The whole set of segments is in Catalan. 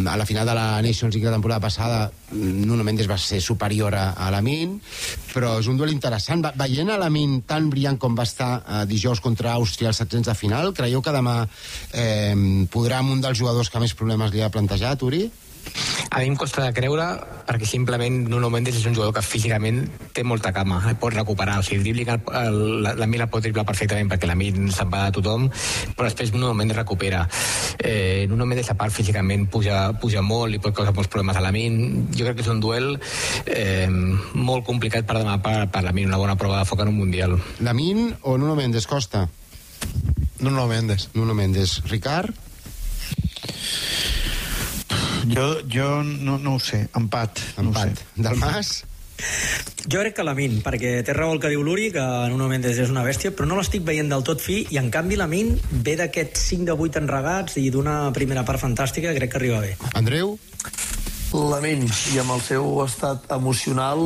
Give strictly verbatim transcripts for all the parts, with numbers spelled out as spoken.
a la final de la Nations League de la temporada passada Nuno Mendes va ser superior a, a Lamine, però és un duel interessant. Va, veient a Lamine tan brillant com va estar eh, dijous contra Àustria als setzents de final, creieu que demà eh, podrà amb un dels jugadors que més problemes li ha plantejat, Uri? A mi em costa de creure perquè simplement Nuno Mendes és un jugador que físicament té molta cama, el pot recuperar, o sigui, el dribbling, el, el, la, la Mina pot driblar perfectament perquè la Mina se'n va de tothom, però després Nuno Mendes recupera. Eh, Nuno Mendes a part físicament puja, puja molt i pot causar molts problemes a la Mina. Jo crec que és un duel eh, molt complicat per demà per, per la Mina, una bona prova de foc en un Mundial. La Mina o Nuno Mendes, Costa? Nuno Mendes. Nuno Mendes. Ricard? Jo, jo no, no ho sé, empat. Empat. No ho sé. Del Mas? Jo crec que Lamine, perquè té raó el que diu l'Uri, que Nuno Mendes és una bèstia, però no l'estic veient del tot fi, i en canvi Lamine ve d'aquests cinc de vuit enregats i d'una primera part fantàstica, crec que arriba bé. Andreu? Lamine, i amb el seu estat emocional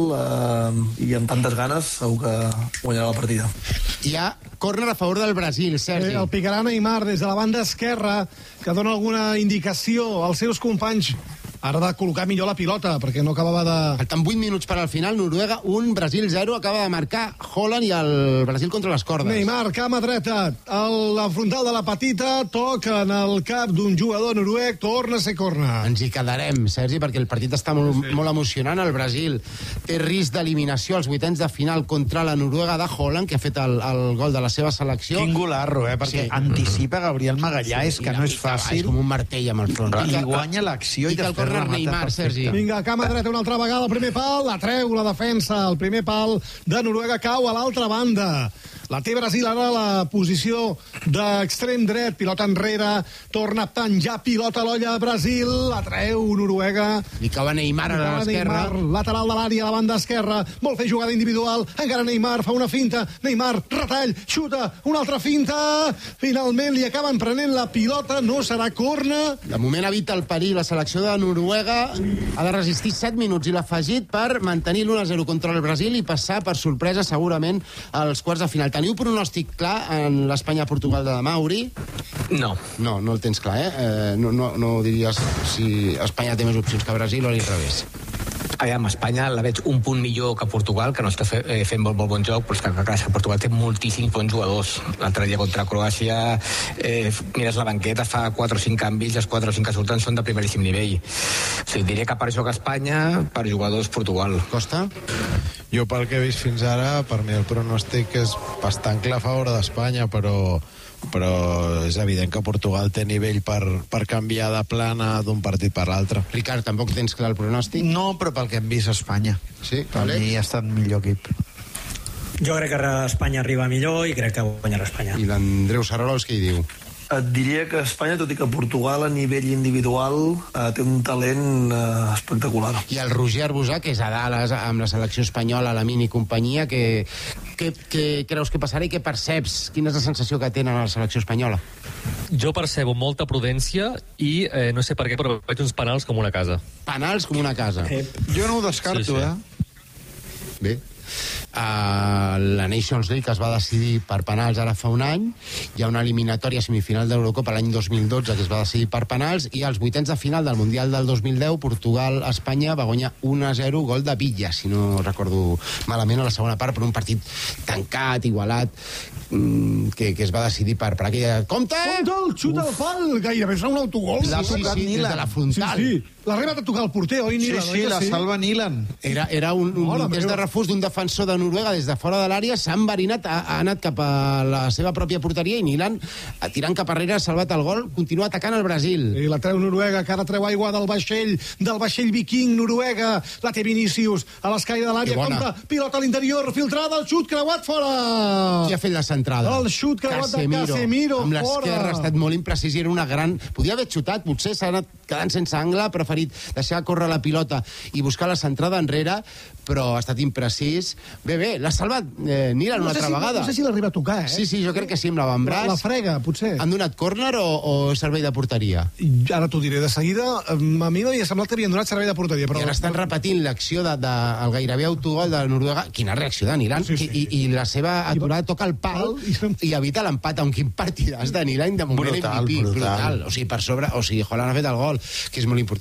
eh, i amb tantes ganes segur que guanyarà la partida. Hi ha córner a favor del Brasil, Sergi. Eh, el picarà Neymar des de la banda esquerra, que dona alguna indicació als seus companys. Ara ha de col·locar millor la pilota, perquè no acabava de... Falten vuit minuts per al final, Noruega un, Brasil zero, acaba de marcar Haaland i el Brasil contra les cordes. Neymar, cama dreta, el, la frontal de la petita, toca en el cap d'un jugador noruec, torna a ser corna. Ens hi quedarem, Sergi, perquè el partit està molt, sí. molt emocionant. El Brasil té risc d'eliminació als vuitens de final contra la Noruega de Haaland, que ha fet el, el gol de la seva selecció. Quin golarro, eh? Perquè sí. anticipa Gabriel Magallà, sí, és que no és fàcil. És com un martell amb el front. I, I guanya l'acció i, i després Neymar, Sergi. Vinga, cama dreta una altra vegada, el primer pal, la treu la defensa, el primer pal de Noruega cau a l'altra banda. La té Brasil ara a la posició d'extrem dret, pilota enrere, torna a penjar, pilota a l'olla Brasil, la treu Noruega. Li cau a Neymar a l'esquerra. Lateral de l'àrea, a la banda esquerra, vol fer jugada individual, encara Neymar fa una finta, Neymar, retall, xuta, una altra finta, finalment li acaben prenent la pilota, no serà corna. De moment evita el perill, la selecció de Noruega ha de resistir set minuts i l'ha afegit per mantenir l'u a zero contra el Brasil i passar per sorpresa segurament als quarts de final. Teniu pronòstic clar en l'Espanya-Portugal de demà, Uri? No. No, no el tens clar, eh? eh no, no, no diries si Espanya té més opcions que Brasil o a l'inrevés. Aviam, Espanya la veig un punt millor que Portugal, que no està fe, eh, fent molt, molt bon joc, però és que, clar, que Portugal té moltíssims bons jugadors. L'altre dia contra Croàcia, eh, mires la banqueta, fa quatre o cinc canvis, i els quatre o cinc que surten són de primeríssim nivell. O sigui, diria que per joc Espanya, per jugadors Portugal. Costa? Jo, pel que he vist fins ara, per mi el pronòstic és bastant clar a favor d'Espanya, però però és evident que Portugal té nivell per, per canviar de plana d'un partit per l'altre. Ricard, tampoc tens clar el pronòstic? No, però pel que hem vist Espanya. Sí, per Àlex? mi ha estat millor equip. Jo crec que Espanya arriba millor i crec que guanyarà Espanya. I l'Andreu Sarrols què hi diu? Et diria que Espanya, tot i que Portugal a nivell individual eh, té un talent eh, espectacular. I el Roger Arbusà, que és a dalt amb la selecció espanyola, la Mini companyia, que, que, que creus que passarà i què perceps? Quina és la sensació que tenen a la selecció espanyola? Jo percebo molta prudència i eh, no sé per què, però veig uns penals com una casa. Penals com una casa. Eh. Jo no ho descarto, sí, sí. eh? Bé. Uh, la Nations League es va decidir per penals ara fa un any. Hi ha una eliminatòria semifinal d'Eurocopa l'any dos mil dotze que es va decidir per penals, i als vuitens de final del Mundial del dos mil deu Portugal-Espanya va guanyar un a zero, gol de Villa, si no recordo malament, a la segona part, per un partit tancat, igualat, que, que es va decidir per, per aquella... Compte! Compte, el xut al pal, gairebé serà un autogol. L'ha Sí, tocat sí, des Nilan. de la frontal. Sí, sí. L'ha arribat a tocar el porter, oi, Sí, Nilan? sí, la salva Nilan. Era, era un, un Hola, intent de refús d'un defensor de Noruega des de fora de l'àrea, s'ha enverinat, ha, ha anat cap a la seva pròpia porteria i Nilan, tirant cap arrere, ha salvat el gol, continua atacant el Brasil. I la treu Noruega, que ara treu aigua del vaixell, del vaixell viking Noruega. La té Vinícius a l'escai de l'àrea, compta, pilota a l'interior, filtrada, el xut creuat fora. Qui ha fet la centrada? El xut creuat de Casemiro, amb fora. l'esquerra ha estat molt imprecís i era una gran... Podia haver xutat, potser s'ha anat quedant sense angle, ha preferit deixar córrer la pilota i buscar la centrada enrere, però ha estat imprecís. Bé, bé, l'ha salvat eh, Nilan No una sé altra si, vegada. no sé si l'arriba a tocar, eh? Sí, sí, jo crec que sí, amb l'avantbraç. La, la frega, potser. Han donat córner o, o servei de porteria? I ara t'ho diré de seguida. A mi m'havia semblat que havien donat servei de porteria. Però... I ara estan repetint l'acció de, de, el gairebé autogol de Noruega. Quina reacció de Nilan. Sí, sí. I, i la seva aturada toca el pal i, i evita l'empat. Amb quin partidàs de Nilan, de moment Brutal, M V P. brutal. brutal. O sigui, per sobre... O sigui, Haaland ha fet el gol, que és molt important.